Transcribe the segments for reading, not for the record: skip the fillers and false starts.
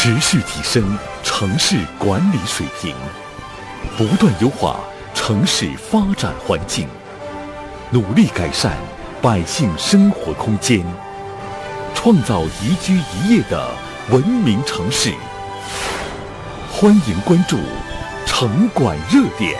持续提升城市管理水平，不断优化城市发展环境，努力改善百姓生活空间，创造宜居宜业的文明城市。欢迎关注城管热点。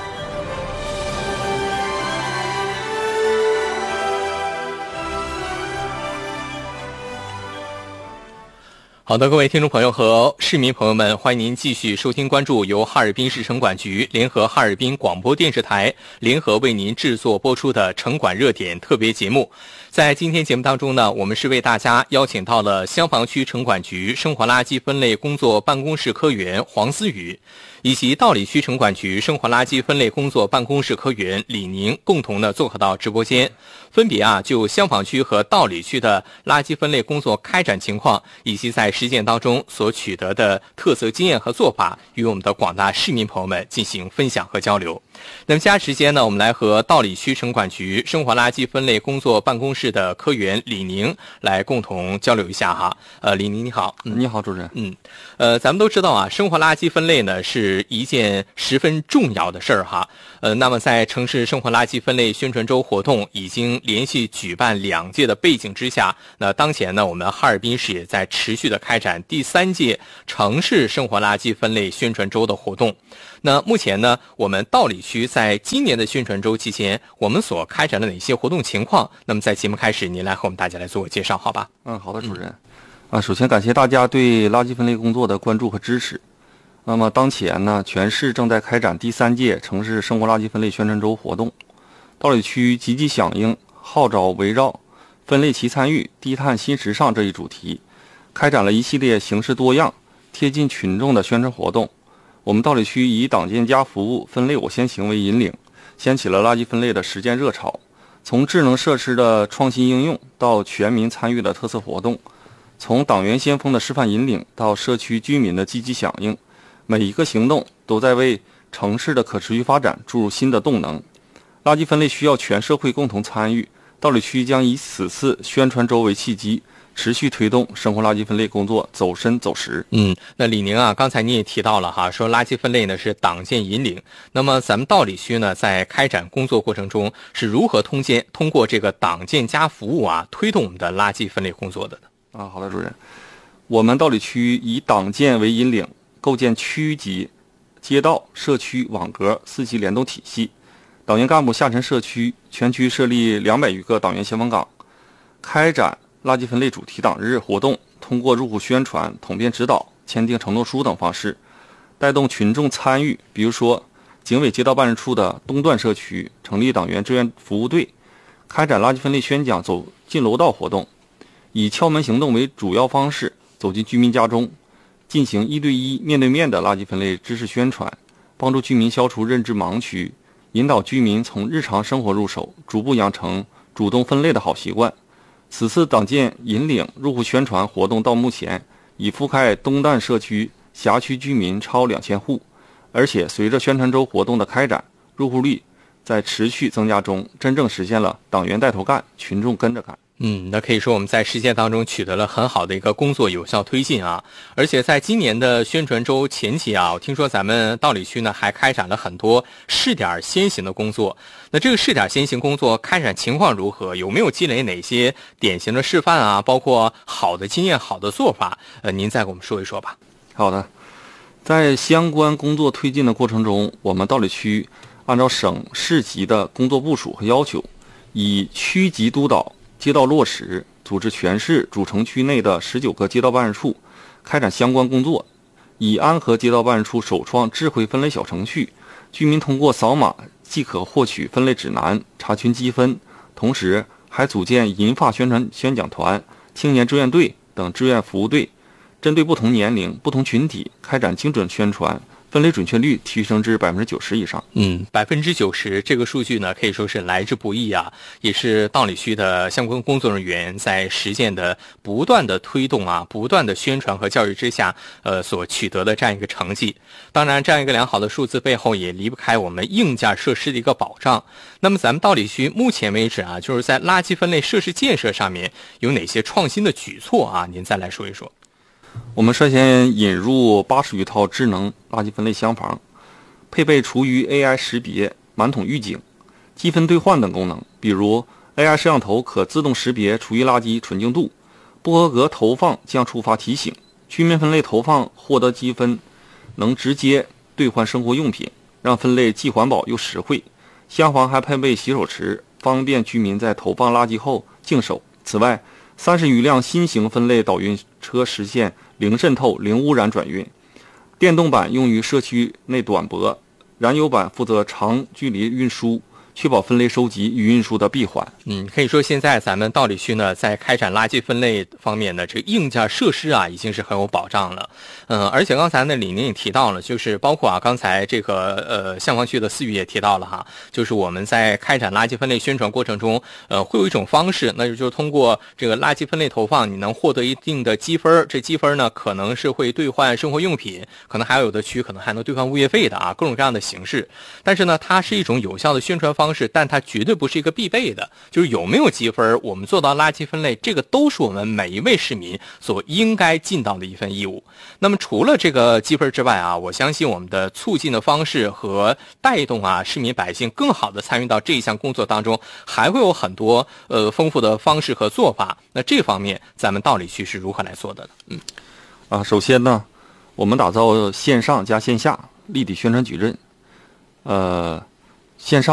好的，各位听众朋友和市民朋友们，欢迎您继续收听关注由哈尔滨市城管局联合哈尔滨广播电视台联合为您制作播出的城管热点特别节目。在今天节目当中呢，我们是为大家邀请到了香坊区城管局生活垃圾分类工作办公室科员黄思雨，以及道里区城管局生活垃圾分类工作办公室科员李宁共同的做客到直播间，分别就香坊区和道里区的垃圾分类工作开展情况，以及在实践当中所取得的特色经验和做法，与我们的广大市民朋友们进行分享和交流。那么接下来时间呢，我们来和道里区城管局生活垃圾分类工作办公室的科员李宁来共同交流一下哈。李宁你好。 你好，主持人。 咱们都知道生活垃圾分类呢是一件十分重要的事儿哈。那么在城市生活垃圾分类宣传周活动已经连续举办2届的背景之下，那当前呢，我们哈尔滨市也在持续的开展第3届城市生活垃圾分类宣传周的活动。那目前呢，我们道里区在今年的宣传周期间，我们所开展的哪些活动情况？那么在节目开始，您来和我们大家来做个介绍，好吧？ 好的，主任。首先感谢大家对垃圾分类工作的关注和支持。那么当前呢，全市正在开展第3届城市生活垃圾分类宣传周活动。道里区积极响应号召，围绕分类齐参与，低碳新时尚这一主题，开展了一系列形式多样、贴近群众的宣传活动。我们道里区以党建家服务、分类我先行为引领，掀起了垃圾分类的实践热潮。从智能设施的创新应用到全民参与的特色活动，从党员先锋的示范引领到社区居民的积极响应，每一个行动都在为城市的可持续发展注入新的动能。垃圾分类需要全社会共同参与，道里区将以此次宣传周为契机，持续推动生活垃圾分类工作走深走实。 那李宁刚才你也提到了哈，说垃圾分类呢是党建引领。那么咱们道里区呢，在开展工作过程中是如何通过这个党建加服务推动我们的垃圾分类工作的呢？ 好的，主任。我们道里区以党建为引领，构建区级、街道、社区、网格4级联动体系。党员干部下沉社区，全区设立200余个党员先锋岗，开展垃圾分类主题党日活动，通过入户宣传、统编指导、签订承诺书等方式，带动群众参与。比如说，警委街道办事处的东段社区成立党员志愿服务队，开展垃圾分类宣讲走进楼道活动，以敲门行动为主要方式，走进居民家中，进行1对1面对面的垃圾分类知识宣传，帮助居民消除认知盲区，引导居民从日常生活入手，逐步养成主动分类的好习惯。此次党建引领入户宣传活动到目前已覆盖东段社区辖区居民超2000户，而且随着宣传周活动的开展，入户率在持续增加中，真正实现了党员带头干，群众跟着干。 那可以说我们在实践当中取得了很好的一个工作有效推进而且在今年的宣传周前期我听说咱们道里区呢还开展了很多试点先行的工作。那这个试点先行工作开展情况如何？有没有积累哪些典型的示范包括好的经验、好的做法？您再给我们说一说吧。 好的，在相关工作推进的过程中，我们道里区按照省市级的工作部署和要求，以区级督导街道落实，组织全市主城区内的19个街道办事处开展相关工作。以安和街道办事处首创智慧分类小程序，居民通过扫码即可获取分类指南、查群积分，同时还组建银发宣传宣讲团、青年志愿队等志愿服务队，针对不同年龄、不同群体开展精准宣传，分类准确率提升至90%以上。 90%这个数据呢，可以说是来之不易也是道里区的相关工作人员在实践的不断的推动不断的宣传和教育之下，所取得的这样一个成绩。当然，这样一个良好的数字背后也离不开我们硬件设施的一个保障。那么咱们道里区目前为止就是在垃圾分类设施建设上面有哪些创新的举措您再来说一说。 我们率先引入80余套智能垃圾分类箱房，配备厨余 AI 识别、满桶预警、积分兑换等功能。比如 AI 摄像头可自动识别厨余垃圾纯净度，不合格投放将触发提醒，区面分类投放获得积分，能直接兑换生活用品，让分类既环保又实惠。箱房还配备洗手池，方便居民在投放垃圾后净手。此外，30余辆新型分类导运车实现零渗透、零污染转运。电动版用于社区内短驳，燃油版负责长距离运输，确保分类收集与运输的闭环。 可以说现在咱们道里区呢，在开展垃圾分类方面呢，这个硬件设施啊，已经是很有保障了。而且刚才呢，李宁也提到了，就是包括刚才这个消防区的思雨也提到了哈，就是我们在开展垃圾分类宣传过程中，会有一种方式，那就是通过这个垃圾分类投放，你能获得一定的积分，这积分呢，可能是会兑换生活用品，可能还有的区可能还能兑换物业费的啊，各种各样的形式。但是呢，它是一种有效的宣传方式，但它绝对不是一个必备的。就是有没有积分，我们做到垃圾分类，这个都是我们每一位市民所应该尽到的一份义务。那么除了这个积分之外啊，我相信我们的促进的方式和带动啊市民百姓更好的参与到这一项工作当中，还会有很多丰富的方式和做法。那这方面咱们道里区是如何来做的呢？ 首先呢，我们打造线上加线下立体宣传矩阵。线上